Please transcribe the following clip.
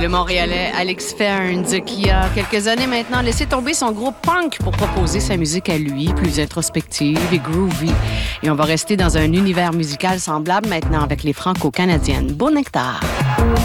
Le Montréalais Alex Ferns, qui a quelques années maintenant laissé tomber son groupe punk pour proposer sa musique à lui, plus introspective et groovy. Et on va rester dans un univers musical semblable maintenant avec les Franco-Canadiennes Beau Nectar.